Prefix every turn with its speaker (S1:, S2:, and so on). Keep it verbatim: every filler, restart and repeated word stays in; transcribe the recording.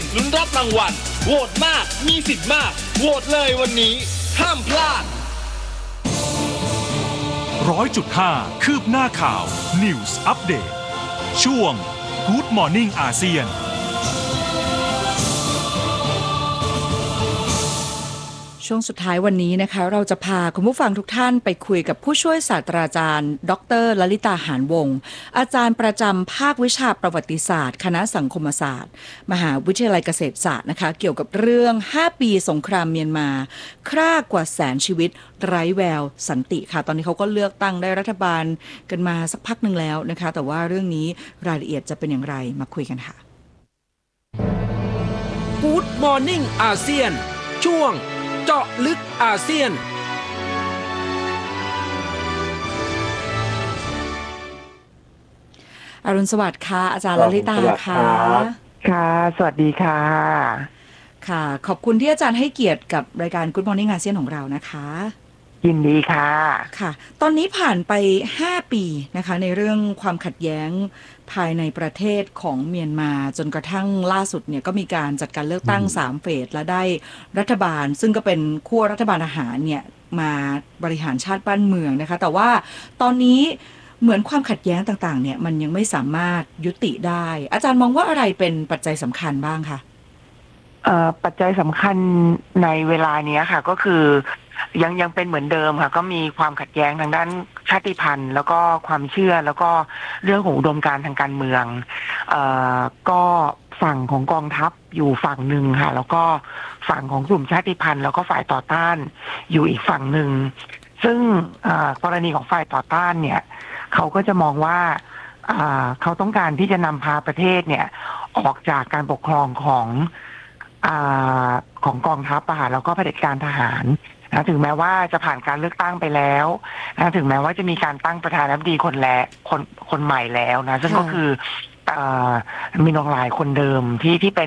S1: ลุ้นรับรางวัลโหวตมากมีสิทธิ์มากโหวตเลยวันนี้ห้ามพลาด
S2: ร้อยจุดห้าคืบหน้าข่าว News Update ช่วง Good Morning อาเซียน
S3: ช่วงสุดท้ายวันนี้นะคะเราจะพาคุณผู้ฟังทุกท่านไปคุยกับผู้ช่วยศาสตราจารย์ ดร.ลลิตาหานวงศ์อาจารย์ประจำภาควิชาประวัติศาสตร์คณะสังคมศาสตร์มหาวิทยาลัยเกษตรศาสตร์นะคะเกี่ยวกับเรื่องห้าปีสงครามเมียนมาฆ่ากว่าแสนชีวิตไร้แววสันติค่ะตอนนี้เขาก็เลือกตั้งได้รัฐบาลกันมาสักพักหนึ่งแล้วนะคะแต่ว่าเรื่องนี้รายละเอียดจะเป็นอย่างไรมาคุยกันค่ะ
S4: Good Morning อาเซียนช่วงเจาะลึกอาเซียน
S3: อรุณสวัสดิ์ค่ะอาจารย์ลลิตาค่ะ
S5: ค่ะสวัสดีค่ะ
S3: ค่ะขอบคุณที่อาจารย์ให้เกียรติกับรายการ Good Morning อาเซียนของเรานะคะ
S5: ยินดีค่ะ
S3: ค่ะตอนนี้ผ่านไปห้าปีนะคะในเรื่องความขัดแย้งภายในประเทศของเมียนมาจนกระทั่งล่าสุดเนี่ยก็มีการจัดการเลือกตั้งสามเฟสและได้รัฐบาลซึ่งก็เป็นขั้วรัฐบาลทหารเนี่ยมาบริหารชาติบ้านเมืองนะคะแต่ว่าตอนนี้เหมือนความขัดแย้งต่างๆเนี่ยมันยังไม่สามารถยุติได้อาจารย์มองว่าอะไรเป็นปัจจัยสำคัญบ้างคะ
S5: เอ่อปัจจัยสำคัญในเวลานี้ค่ะก็คือยังยังเป็นเหมือนเดิมค่ะก็มีความขัดแย้งทางด้านชาติพันธุ์แล้วก็ความเชื่อแล้วก็เรื่องของอุดมการณ์ทางการเมืองเอ่อก็ฝั่งของกองทัพอยู่ฝั่งหนึ่งค่ะแล้วก็ฝั่งของกลุ่มชาติพันธุ์แล้วก็ฝ่ายต่อต้านอยู่อีกฝั่งหนึ่งซึ่งกรณีของฝ่ายต่อต้านเนี่ยเขาก็จะมองว่าเขาต้องการที่จะนำพาประเทศเนี่ยออกจากการปกครองของอ่าของกองทัพอะแล้วก็เผด็จการทหารนะถึงแม้ว่าจะผ่านการเลือกตั้งไปแล้วนะถึงแม้ว่าจะมีการตั้งประธานาธิบดีคนแรกคนคนใหม่แล้วนะซึ่งก็คือมินอองหลายคนเดิมที่ที่เป็น